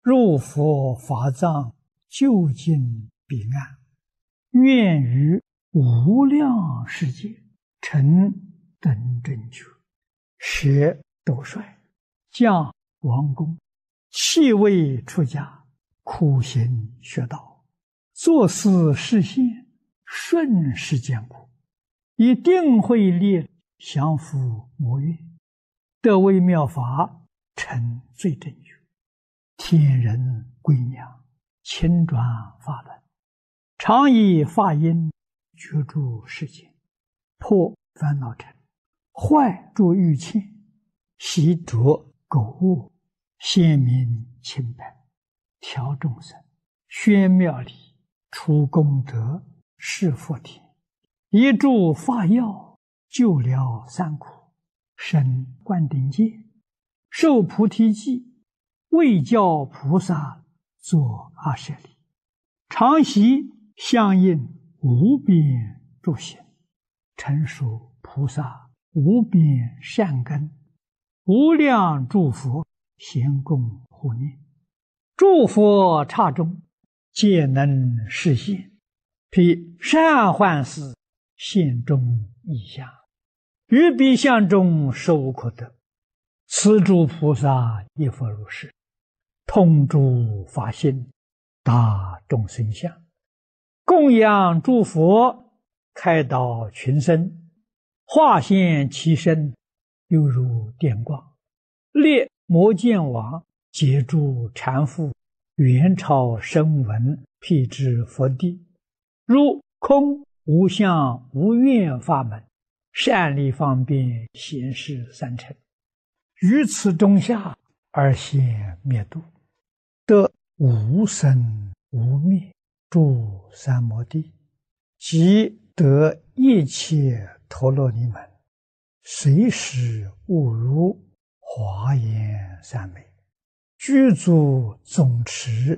入佛法藏，究竟彼岸，愿于无量世界成等正觉，舍斗率，降王公，弃位出家，苦行学道，作思示现，顺世间苦，以定慧力降伏魔怨，得微妙法，成最正觉，天人归娘，亲转法轮，常以法音觉诸世间，破烦恼尘，坏诸欲嗔，习着垢恶，显明清白，调众生，宣妙理，除功德，示佛田，一助法药，救了三苦，生灌顶戒，受菩提记，为教菩萨作阿舍利，常习相应无边诸行，成熟菩萨无边善根，无量诸佛咸共护念，诸佛刹中皆能示现，披善幻思，现中异相，于彼相中实无可得。此诸菩萨亦复如是，通诸法性，达众生相，供养诸佛，开导群生，化现其身，犹如电光，列摩见王，解诸缠缚，元超声闻，辟支佛地，如空无相无愿法门，善利方便显示三乘，于此中下而现灭度，得无生无灭诸三摩地，即得一切陀罗尼门，随时悟如华严三昧，具足总持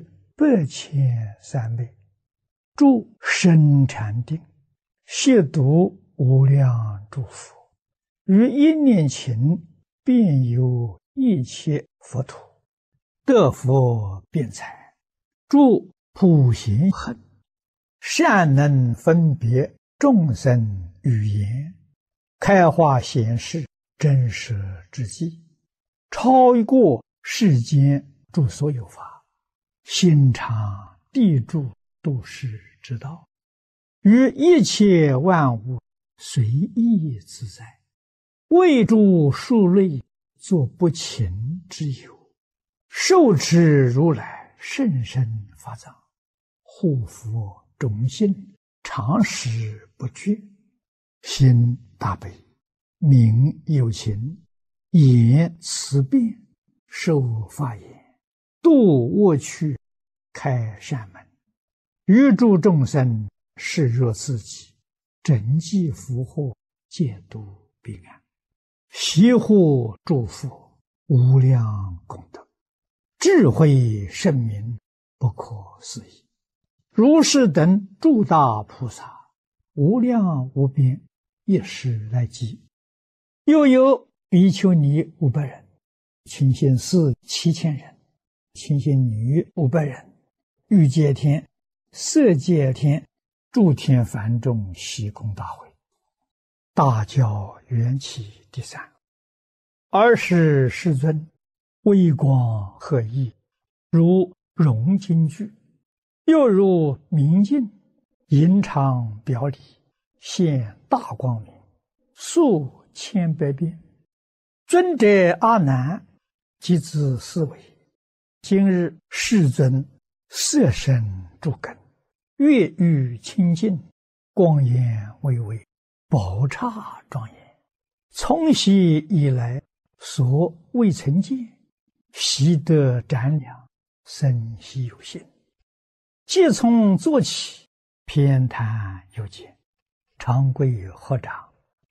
8,300昧，住深禅定，亵渎无量诸佛，于一念頃遍游一切佛土，得佛辩才，住普贤行，善能分别众生语言，开化显示真实之际，超过世间诸所有法，心常地住度世之道，于一切万物随意自在，为诸数类作不勤之友，受持如来甚深法藏，护佛种心，常时不绝，心大悲，名有情，言慈辩，受法言，度恶趣，开善门，于诸众生视若自己，整济福祸，戒度彼岸，习护诸佛，无量功德，智慧圣明，不可思议。如是等诸大菩萨，无量无边，一时来集。又有比丘尼500人，清心寺7000人，清心女500人，欲界天、色界天、诸天梵众悉空大会，大教缘起第3。尔时世尊微光赫熠，如融金具，又如明镜，隐常表里，现大光明，数千百变。尊者阿难即自思维，今日世尊色身诸根，月欲清净，光颜巍巍，宝刹庄严，从昔以来所未曾见，习得瞻仰，生希有心。即从坐起，偏袒右肩，长跪合掌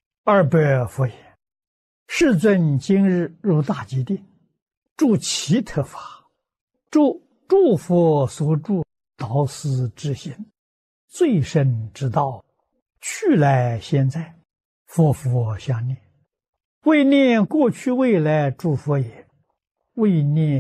，200佛言：世尊今日入大吉定，住其特法，住诸佛所住导师之行，最深之道，去来现在，佛佛相念，为念过去未来诸佛也，为念